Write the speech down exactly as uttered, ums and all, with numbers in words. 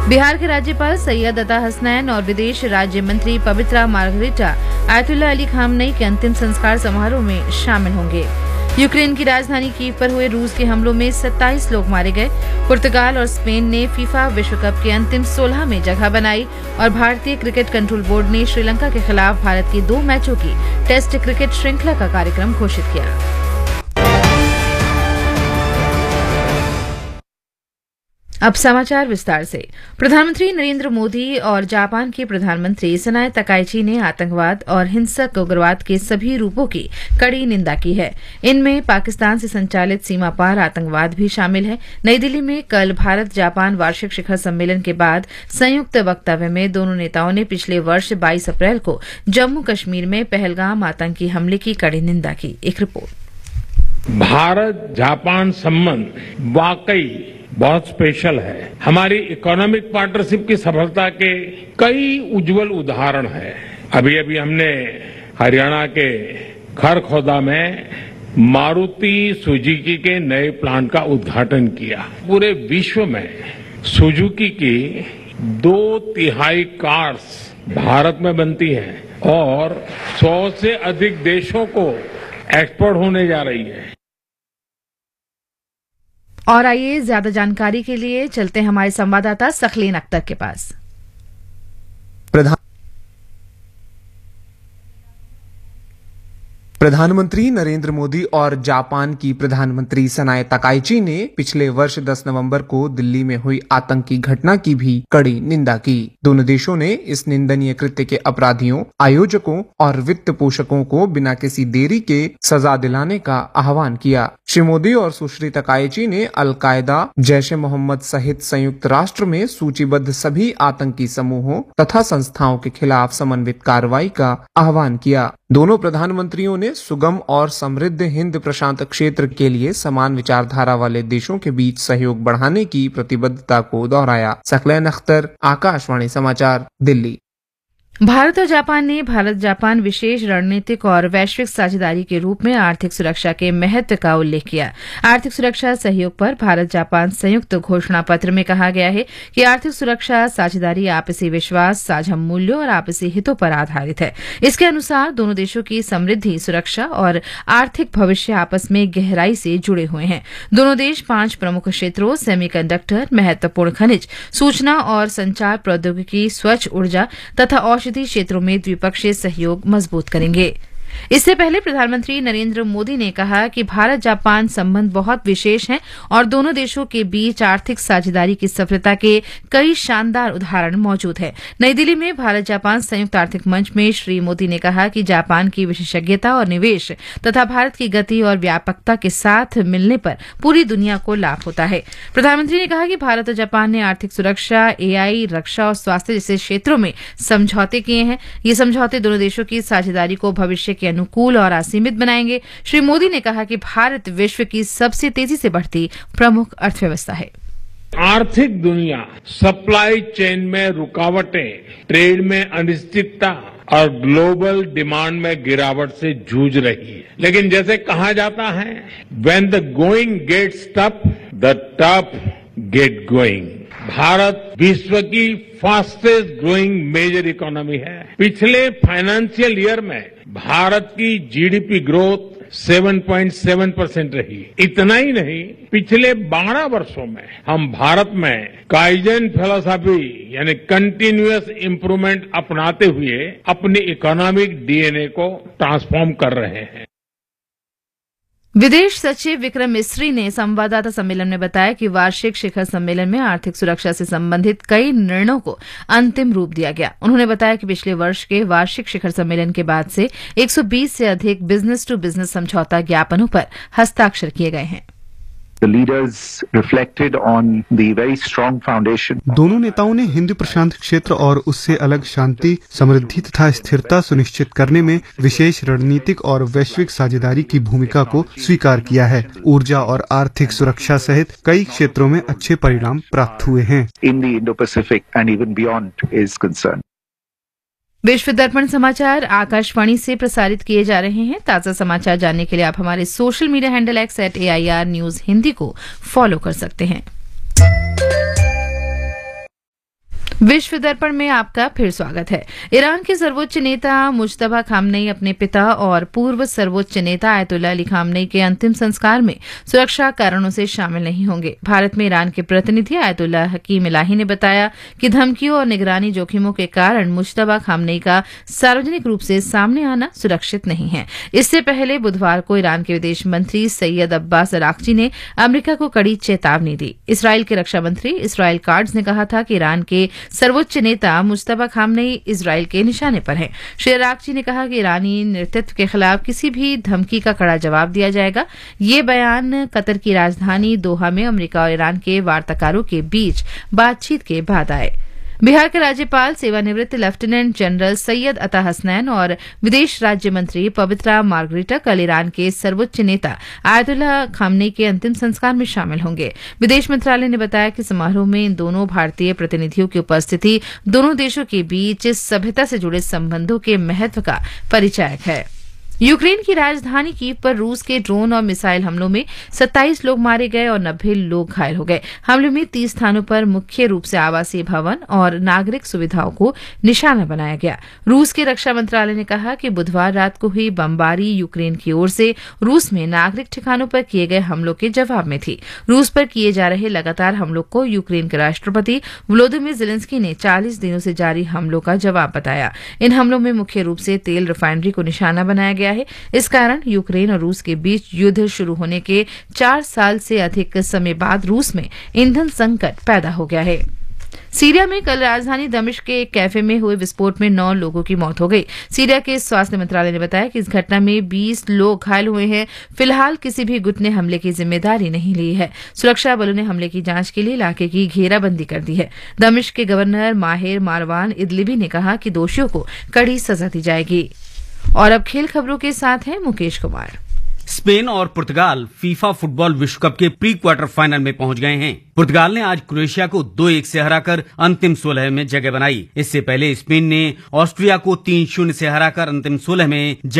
बिहार के राज्यपाल सैयद अता हसनैन और विदेश राज्य मंत्री पवित्रा मार्गरेटा आयतुल्ला अली खामनेई के अंतिम संस्कार समारोह में शामिल होंगे। यूक्रेन की राजधानी कीव पर हुए रूस के हमलों में सत्ताईस लोग मारे गए। पुर्तगाल और स्पेन ने फीफा विश्व कप के अंतिम सोलह में जगह बनाई और भारतीय क्रिकेट कंट्रोल बोर्ड ने श्रीलंका के खिलाफ भारत की दो मैचों की टेस्ट क्रिकेट श्रृंखला का कार्यक्रम घोषित किया। अब समाचार विस्तार से। प्रधानमंत्री नरेंद्र मोदी और जापान के प्रधानमंत्री सनाए तकाइची ने आतंकवाद और हिंसक उग्रवाद के सभी रूपों की कड़ी निंदा की है। इनमें पाकिस्तान से संचालित सीमा पार आतंकवाद भी शामिल है। नई दिल्ली में कल भारत जापान वार्षिक शिखर सम्मेलन के बाद संयुक्त वक्तव्य में दोनों नेताओं ने पिछले वर्ष बाईस अप्रैल को जम्मू कश्मीर में पहलगाम आतंकी हमले की कड़ी निंदा की। एक रिपोर्ट। भारत जापान संबंध वाकई बहुत स्पेशल है। हमारी इकोनॉमिक पार्टनरशिप की सफलता के कई उज्जवल उदाहरण हैं। अभी अभी हमने हरियाणा के खरखौदा में मारुति सुजुकी के नए प्लांट का उद्घाटन किया। पूरे विश्व में सुजुकी की दो तिहाई कार्स भारत में बनती हैं और सौ से अधिक देशों को एक्सपोर्ट होने जा रही है। और आइए ज्यादा जानकारी के लिए चलते हैं हमारे संवाददाता सखलीन अख्तर के पास। प्रधान प्रधानमंत्री नरेंद्र मोदी और जापान की प्रधानमंत्री सनाए तकाइची ने पिछले वर्ष दस नवंबर को दिल्ली में हुई आतंकी घटना की भी कड़ी निंदा की। दोनों देशों ने इस निंदनीय कृत्य के अपराधियों, आयोजकों और वित्त पोषकों को बिना किसी देरी के सजा दिलाने का आह्वान किया। श्री मोदी और सुश्री तकाइची ने अल-कायदा, जैश ए मोहम्मद सहित संयुक्त राष्ट्र में सूचीबद्ध सभी आतंकी समूहों तथा संस्थाओं के खिलाफ समन्वित कार्रवाई का आह्वान किया। दोनों प्रधानमंत्रियों ने सुगम और समृद्ध हिंद प्रशांत क्षेत्र के लिए समान विचारधारा वाले देशों के बीच सहयोग बढ़ाने की प्रतिबद्धता को दोहराया। सखलीन अख्तर, आकाशवाणी समाचार, दिल्ली। भारत और जापान ने भारत जापान विशेष रणनीतिक और वैश्विक साझेदारी के रूप में आर्थिक सुरक्षा के महत्व का उल्लेख किया। आर्थिक सुरक्षा सहयोग पर भारत जापान संयुक्त घोषणा पत्र में कहा गया है कि आर्थिक सुरक्षा साझेदारी आपसी विश्वास, साझा मूल्यों और आपसी हितों पर आधारित है। इसके अनुसार दोनों देशों की समृद्धि, सुरक्षा और आर्थिक भविष्य आपस में गहराई से जुड़े हुए हैं। दोनों देश पांच प्रमुख क्षेत्रों सेमीकंडक्टर, महत्वपूर्ण खनिज, सूचना और संचार प्रौद्योगिकी, स्वच्छ ऊर्जा तथा औषधि क्षेत्रों में द्विपक्षीय सहयोग मजबूत करेंगे। इससे पहले प्रधानमंत्री नरेंद्र मोदी ने कहा कि भारत जापान संबंध बहुत विशेष हैं और दोनों देशों के बीच आर्थिक साझेदारी की सफलता के कई शानदार उदाहरण मौजूद हैं। नई दिल्ली में भारत जापान संयुक्त आर्थिक मंच में श्री मोदी ने कहा कि जापान की विशेषज्ञता और निवेश तथा भारत की गति और व्यापकता के साथ मिलने पर पूरी दुनिया को लाभ होता है। प्रधानमंत्री ने कहा कि भारत और जापान ने आर्थिक सुरक्षा, एआई, रक्षा और स्वास्थ्य जैसे क्षेत्रों में समझौते किए हैं। ये समझौते दोनों देशों की साझेदारी को भविष्य के अनुकूल और असीमित बनाएंगे। श्री मोदी ने कहा कि भारत विश्व की सबसे तेजी से बढ़ती प्रमुख अर्थव्यवस्था है। आर्थिक दुनिया सप्लाई चेन में रुकावटें, ट्रेड में अनिश्चितता और ग्लोबल डिमांड में गिरावट से जूझ रही है। लेकिन जैसे कहा जाता है, when the going gets tough, the tough get going. Bharat विश्व की फास्टेस्ट ग्रोइंग मेजर इकोनॉमी है। पिछले फाइनेंशियल ईयर में भारत की जीडीपी ग्रोथ सात पॉइंट सात परसेंट रही। इतना ही नहीं, पिछले बारह वर्षों में हम भारत में काइजन फिलॉसफी यानी कंटिन्यूअस इंप्रूवमेंट अपनाते हुए अपनी इकोनॉमिक डीएनए को ट्रांसफॉर्म कर रहे हैं। विदेश सचिव विक्रम मिस्री ने संवाददाता सम्मेलन में बताया कि वार्षिक शिखर सम्मेलन में आर्थिक सुरक्षा से संबंधित कई निर्णयों को अंतिम रूप दिया गया। उन्होंने बताया कि पिछले वर्ष के वार्षिक शिखर सम्मेलन के बाद से एक सौ बीस से अधिक बिजनेस टू बिजनेस समझौता ज्ञापनों पर हस्ताक्षर किए गए हैं। The leaders reflected on the very strong foundation. दोनों नेताओं ने हिंद प्रशांत क्षेत्र और उससे अलग शांति, समृद्धि तथा स्थिरता सुनिश्चित करने में विशेष रणनीतिक और वैश्विक साझेदारी की भूमिका को स्वीकार किया है। ऊर्जा और आर्थिक सुरक्षा सहित कई क्षेत्रों में अच्छे परिणाम प्राप्त हुए हैं। In the Indo-Pacific and even beyond is concerned. विश्व दर्पण समाचार आकाशवाणी से प्रसारित किए जा रहे हैं। ताजा समाचार जानने के लिए आप हमारे social media handle x eight A I R news Hindi को फॉलो कर सकते हैं। विश्व दर्पण में आपका फिर स्वागत है। ईरान के सर्वोच्च नेता मुज्तबा खामनेई अपने पिता और पूर्व सर्वोच्च नेता आयतुल्लाह अली खामनेई के अंतिम संस्कार में सुरक्षा कारणों से शामिल नहीं होंगे। भारत में ईरान के प्रतिनिधि आयतुल्लाह हकीम इलाही ने बताया कि धमकियों और निगरानी जोखिमों के कारण मुज्तबा खामनेई का सार्वजनिक रूप से सामने आना सुरक्षित नहीं है। इससे पहले बुधवार को ईरान के विदेश मंत्री सैयद अब्बास अराक्ची ने अमेरिका को कड़ी चेतावनी दी। इसराइल के रक्षा मंत्री इसराइल काट्ज ने कहा था कि ईरान के सर्वोच्च नेता मुज्तबा खामनेई इजराइल के निशाने पर हैं। श्री अराक्ची ने कहा कि ईरानी नेतृत्व के खिलाफ किसी भी धमकी का कड़ा जवाब दिया जाएगा। ये बयान कतर की राजधानी दोहा में अमेरिका और ईरान के वार्ताकारों के बीच बातचीत के बाद आए। बिहार के राज्यपाल सेवानिवृत्त लेफ्टिनेंट जनरल सैयद अता हसनैन और विदेश राज्य मंत्री पवित्रा मार्गरेटा कल ईरान के सर्वोच्च नेता आयतुल्लाह खामनेई के अंतिम संस्कार में शामिल होंगे। विदेश मंत्रालय ने बताया कि समारोह में इन दोनों भारतीय प्रतिनिधियों की उपस्थिति दोनों देशों के बीच सभ्यता से जुड़े संबंधों के महत्व का परिचायक है। यूक्रेन की राजधानी कीव पर रूस के ड्रोन और मिसाइल हमलों में सत्ताईस लोग मारे गए और नब्बे लोग घायल हो गए। हमले में तीस स्थानों पर मुख्य रूप से आवासीय भवन और नागरिक सुविधाओं को निशाना बनाया गया। रूस के रक्षा मंत्रालय ने कहा कि बुधवार रात को हुई बमबारी यूक्रेन की ओर से रूस में नागरिक ठिकानों पर किए गए हमलों के जवाब में थी। रूस पर किए जा रहे लगातार हमलों को यूक्रेन के राष्ट्रपति वोलोदिमीर ज़ेलेंस्की ने चालीस दिनों से जारी हमलों का जवाब बताया। इन हमलों में मुख्य रूप से तेल रिफाइनरी को निशाना बनाया गया है। इस कारण यूक्रेन और रूस के बीच युद्ध शुरू होने के चार साल से अधिक समय बाद रूस में ईंधन संकट पैदा हो गया है। सीरिया में कल राजधानी दमिश्क के एक कैफे में हुए विस्फोट में नौ लोगों की मौत हो गई। सीरिया के स्वास्थ्य मंत्रालय ने बताया कि इस घटना में बीस लोग घायल हुए हैं। फिलहाल किसी भी गुट ने हमले की जिम्मेदारी नहीं ली है। सुरक्षा बलों ने हमले की जांच के लिए इलाके की घेराबंदी कर दी है। दमिश्क के गवर्नर माहिर मारवान इदलिबी ने कहा कि दोषियों को कड़ी सजा दी जाएगी। और अब खेल खबरों के साथ हैं मुकेश कुमार। स्पेन और पुर्तगाल फीफा फुटबॉल विश्व कप के प्री क्वार्टर फाइनल में पहुंच गए हैं। पुर्तगाल ने आज क्रोएशिया को दो एक से हराकर अंतिम सोलह में जगह बनाई। इससे पहले स्पेन ने ऑस्ट्रिया को तीन शून्य से हराकर अंतिम सोलह में